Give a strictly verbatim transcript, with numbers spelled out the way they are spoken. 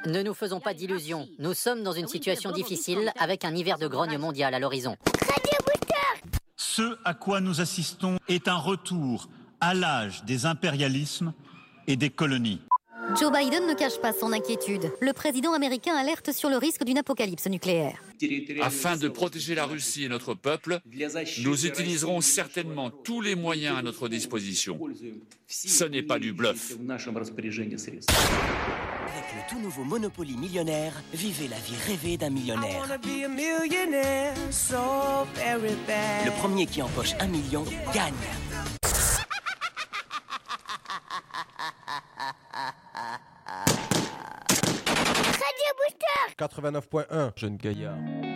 Ne nous faisons pas d'illusions. Nous sommes dans une situation difficile avec un hiver de grogne mondial à l'horizon. Ce à quoi nous assistons est un retour à l'âge des impérialismes et des colonies. Joe Biden ne cache pas son inquiétude. Le président américain alerte sur le risque d'une apocalypse nucléaire. Afin de protéger la Russie et notre peuple, nous utiliserons certainement tous les moyens à notre disposition. Ce n'est pas du bluff. Avec le tout nouveau Monopoly millionnaire, vivez la vie rêvée d'un millionnaire. Le premier qui empoche un million gagne. quatre-vingt-neuf point un, jeune gaillard.